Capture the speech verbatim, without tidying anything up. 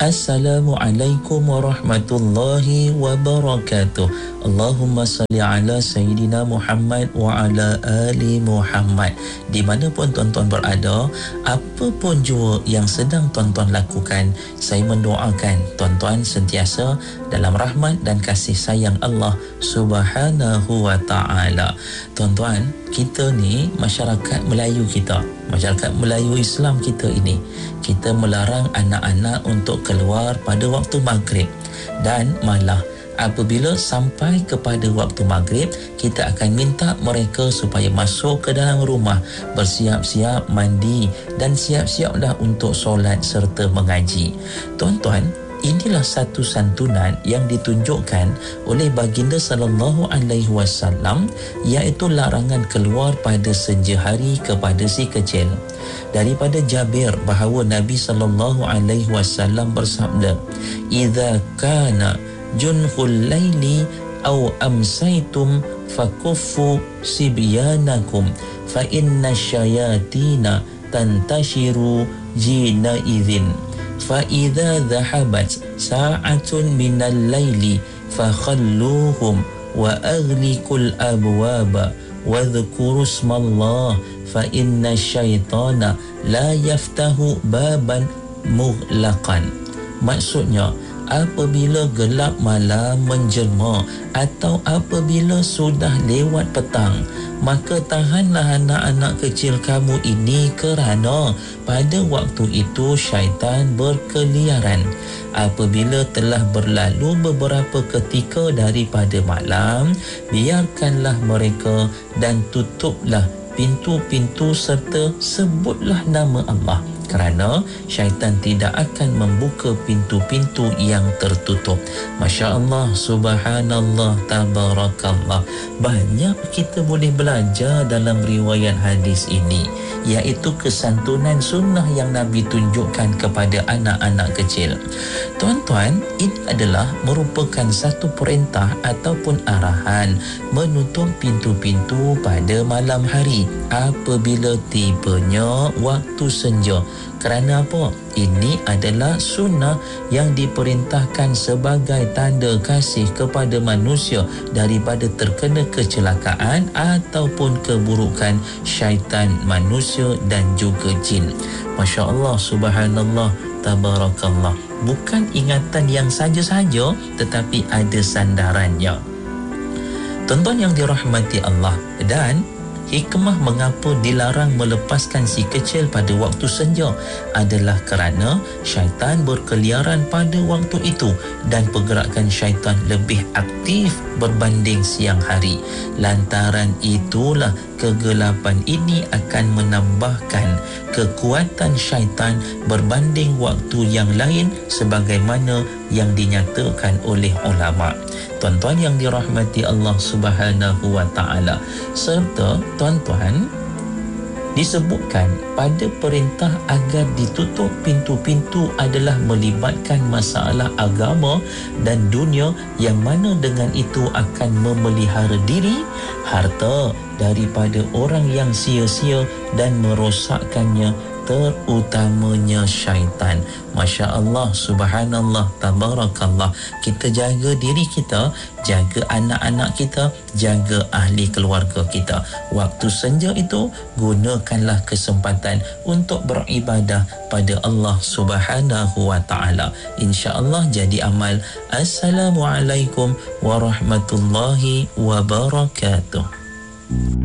Assalamualaikum warahmatullahi wabarakatuh. Allahumma salli ala Sayyidina Muhammad wa ala ali Muhammad. Di mana pun tuan-tuan berada, apa pun jua yang sedang tuan-tuan lakukan, saya mendoakan tuan-tuan sentiasa dalam rahmat dan kasih sayang Allah Subhanahu wa ta'ala. Tuan-tuan, kita ni masyarakat Melayu kita, masyarakat Melayu Islam kita ini, kita melarang anak-anak untuk keluar pada waktu maghrib, dan malah apabila sampai kepada waktu maghrib, kita akan minta mereka supaya masuk ke dalam rumah, bersiap-siap mandi dan siap-siaplah untuk solat serta mengaji. Tuan-tuan, inilah satu santunan yang ditunjukkan oleh baginda sallallahu alaihi wasallam, iaitu larangan keluar pada senja hari kepada si kecil. Daripada Jabir bahawa Nabi sallallahu alaihi wasallam bersabda, "Idza kana junhul laili aw amsaytum fakuffu sibyanakum fa inna syayatina tantashiru jina idzin fa idza dhahabat sa'atun minal laili fakhalluhum wa aghliqul abwaba wa dhkuru ismallah fa inna syaitana la yaftahu baban mughlaqan." Maksudnya, apabila gelap malam menjelma atau apabila sudah lewat petang, maka tahanlah anak-anak kecil kamu ini, kerana pada waktu itu syaitan berkeliaran. Apabila telah berlalu beberapa ketika daripada malam, biarkanlah mereka dan tutuplah pintu-pintu serta sebutlah nama Allah, kerana syaitan tidak akan membuka pintu-pintu yang tertutup. Masya Allah, subhanallah, tabarakallah. Banyak kita boleh belajar dalam riwayat hadis ini, iaitu kesantunan sunnah yang Nabi tunjukkan kepada anak-anak kecil. Tuan-tuan, ini adalah merupakan satu perintah ataupun arahan menutup pintu-pintu pada malam hari apabila tibanya waktu senja. Kerana apa? Ini adalah sunnah yang diperintahkan sebagai tanda kasih kepada manusia daripada terkena kecelakaan ataupun keburukan syaitan manusia dan juga jin. Masya Allah, subhanallah, tabarakallah. Bukan ingatan yang saja-saja, tetapi ada sandarannya. Tuan-tuan yang dirahmati Allah, dan hikmah mengapa dilarang melepaskan si kecil pada waktu senja adalah kerana syaitan berkeliaran pada waktu itu dan pergerakan syaitan lebih aktif berbanding siang hari. Lantaran itulah kegelapan ini akan menambahkan kekuatan syaitan berbanding waktu yang lain, sebagaimana yang dinyatakan oleh ulama. Tuan-tuan yang dirahmati Allah Subhanahu wa ta'ala, serta tuan-tuan, disebutkan pada perintah agar ditutup pintu-pintu adalah melibatkan masalah agama dan dunia, yang mana dengan itu akan memelihara diri, harta daripada orang yang sia-sia dan merosakkannya, terutamanya syaitan. Masya Allah, subhanallah, tabarakallah. Kita jaga diri kita, jaga anak-anak kita, jaga ahli keluarga kita. Waktu senja itu, gunakanlah kesempatan untuk beribadah pada Allah Subhanahu wa ta'ala. InsyaAllah jadi amal. Assalamualaikum warahmatullahi wabarakatuh.